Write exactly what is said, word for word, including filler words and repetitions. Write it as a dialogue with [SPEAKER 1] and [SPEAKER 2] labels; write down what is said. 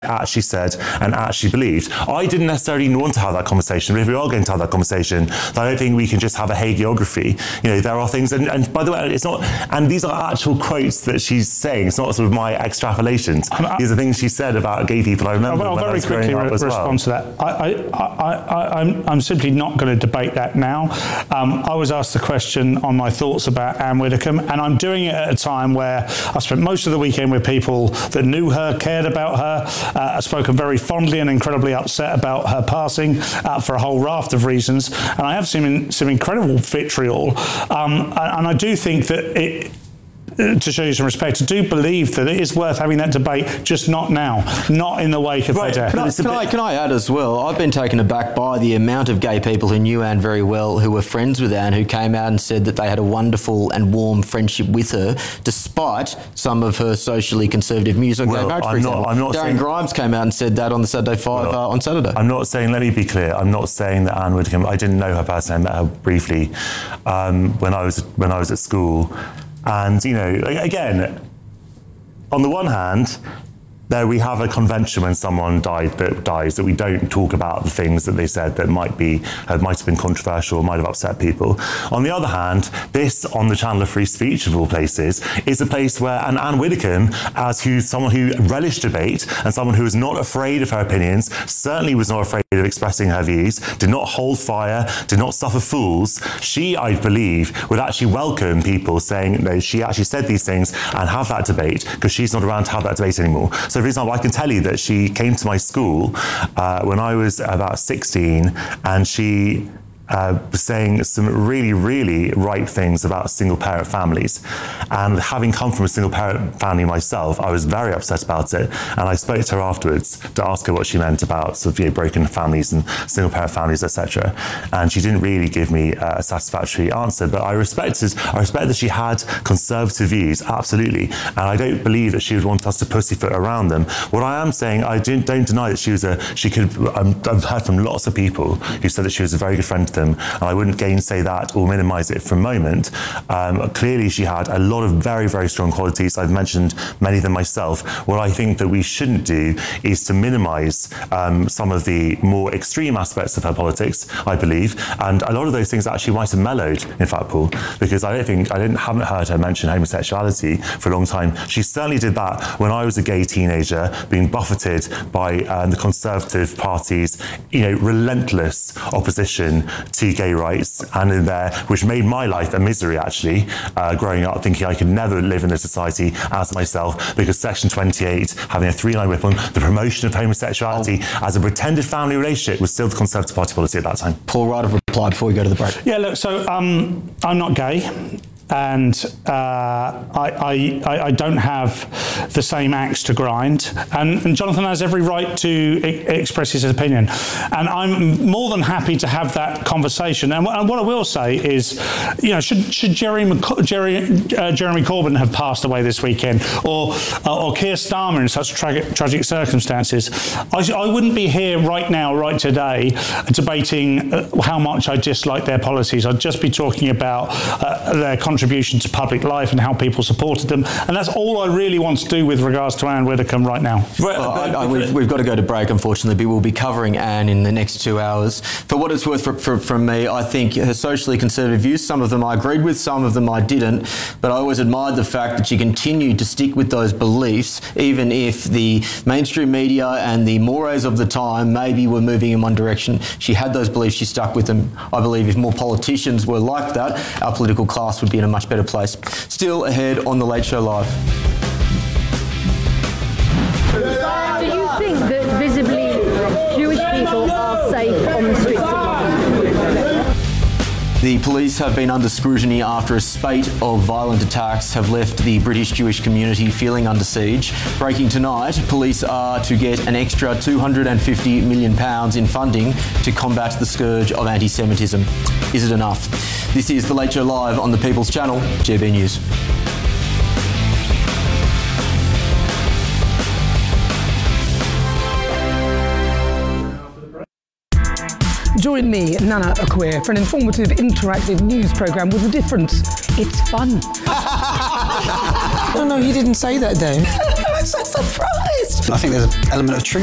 [SPEAKER 1] actually said and actually believed. I didn't necessarily want to have that conversation, but if we are going to have that conversation, then I don't think we can just have a hagiography. You know, there are things, and, and by the way, it's not, and these are actual quotes that she's saying. It's not sort of my extrapolations. I, these are things she said about gay people. I remember
[SPEAKER 2] I'll
[SPEAKER 1] when
[SPEAKER 2] very
[SPEAKER 1] I was
[SPEAKER 2] quickly
[SPEAKER 1] growing
[SPEAKER 2] re-
[SPEAKER 1] up as
[SPEAKER 2] respond
[SPEAKER 1] well.
[SPEAKER 2] to that. I, I, I, I, I'm, I'm simply not going to debate that now. Um, I was asked the question on my thoughts about Anne Widdecombe, and I'm doing it at a time where I spent most of the weekend with people that knew her, cared about her, uh, spoken very fondly and incredibly upset about her passing uh, for a whole raft of reasons. And I have seen some incredible vitriol. Um, and I do think that it, to show you some respect, I do believe that it is worth having that debate, just not now, not in the wake of
[SPEAKER 3] right.
[SPEAKER 2] her death.
[SPEAKER 3] Can I, can, I, can I add as well, I've been taken aback by the amount of gay people who knew Anne very well, who were friends with Anne, who came out and said that they had a wonderful and warm friendship with her, despite some of her socially conservative views on
[SPEAKER 1] well,
[SPEAKER 3] gay marriage, for
[SPEAKER 1] I'm
[SPEAKER 3] example.
[SPEAKER 1] Not, I'm not
[SPEAKER 3] Darren
[SPEAKER 1] saying,
[SPEAKER 3] Grimes came out and said that on the Saturday Five well, uh, on Saturday.
[SPEAKER 1] I'm not saying, let me be clear, I'm not saying that Anne Widdecombe, I didn't know her personally, I met her briefly um, when I was when I was at school. And, you know, again, on the one hand, there we have a convention when someone died that dies that we don't talk about the things that they said that might be uh, might have been controversial or might have upset people. On the other hand, this on the channel of free speech of all places is a place where and Anne Widdecombe, as who someone who relished debate and someone who was not afraid of her opinions, certainly was not afraid of expressing her views, did not hold fire, did not suffer fools. She, I believe, would actually welcome people saying that she actually said these things and have that debate, because she's not around to have that debate anymore. So for example, I can tell you that she came to my school uh, when I was about sixteen, and she Uh, saying some really, really right things about single-parent families. And having come from a single-parent family myself, I was very upset about it. And I spoke to her afterwards to ask her what she meant about sort of, you know, broken families and single-parent families, et cetera. And she didn't really give me uh, a satisfactory answer. But I respected, I respect that she had conservative views, absolutely. And I don't believe that she would want us to pussyfoot around them. What I am saying, I don't, don't deny that she was a, she could, um, I've heard from lots of people who said that she was a very good friend to them. And I wouldn't gainsay that or minimise it for a moment. Um, clearly, she had a lot of very, very strong qualities. I've mentioned many of them myself. What I think that we shouldn't do is to minimise um, some of the more extreme aspects of her politics, I believe. And a lot of those things actually might have mellowed, in fact, Paul, because I don't think, I didn't, haven't heard her mention homosexuality for a long time. She certainly did that when I was a gay teenager, being buffeted by um, the Conservative Party's, you know, relentless opposition to gay rights, and in there, which made my life a misery, actually, uh, growing up, thinking I could never live in a society as myself, because Section twenty-eight, having a three-line whip on, the promotion of homosexuality oh. as a pretended family relationship, was still the Conservative Party policy at that time.
[SPEAKER 3] Paul Wright, reply before we go to the break.
[SPEAKER 2] Yeah, look, so um, I'm not gay. And uh, I, I, I don't have the same axe to grind. And, and Jonathan has every right to e- express his opinion. And I'm more than happy to have that conversation. And, w- and what I will say is, you know, should, should Jerry, McC- Jerry, uh, Jeremy Corbyn have passed away this weekend, or uh, or Keir Starmer in such tra- tragic circumstances, I, I wouldn't be here right now, right today, debating uh, how much I dislike their policies. I'd just be talking about uh, their contribution contribution to public life and how people supported them. And that's all I really want to do with regards to Anne Widdecombe right now.
[SPEAKER 3] Well, I, I, we've, we've got to go to break, unfortunately, but we'll be covering Anne in the next two hours. For what it's worth for, for, from me, I think her socially conservative views, some of them I agreed with, some of them I didn't, but I always admired the fact that she continued to stick with those beliefs, even if the mainstream media and the mores of the time maybe were moving in one direction. She had those beliefs, she stuck with them. I believe if more politicians were like that, our political class would be in a much better place. Still ahead on The Late Show Live.
[SPEAKER 4] Do you think that visibly Jewish people are safe on the streets of London?
[SPEAKER 3] The police have been under scrutiny after a spate of violent attacks have left the British Jewish community feeling under siege. Breaking tonight, police are to get an extra two hundred fifty million pounds in funding to combat the scourge of anti-Semitism. Is it enough? This is The Late Show Live on the People's Channel, G B News.
[SPEAKER 5] Join me, Nana Acquia, for an informative, interactive news programme with a difference. It's fun.
[SPEAKER 6] No, no, he didn't say that, though.
[SPEAKER 5] I'm so surprised.
[SPEAKER 6] I think there's an element of truth